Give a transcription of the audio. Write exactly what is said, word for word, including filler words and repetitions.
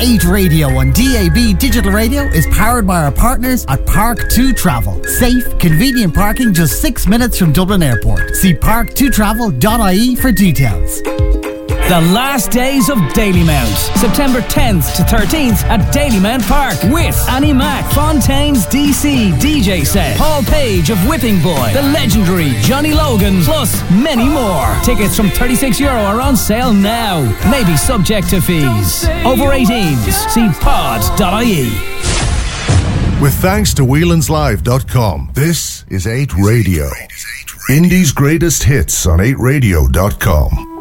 eight Radio on D A B Digital Radio is powered by our partners at Park two Travel. Safe, convenient parking just six minutes from Dublin Airport. See park two travel dot I E for details. The last days of Dalymount, September tenth to thirteenth at Dalymount Park with Annie Mac, Fontaine's D C D J set, Paul Page of Whipping Boy, the legendary Johnny Logan, plus many more. Tickets from thirty-six euro are on sale now. Maybe subject to fees. Over eighteens, see pod dot I E. With thanks to Whelan's Live dot com, this is eight Radio. Indie's greatest hits on eight radio dot com.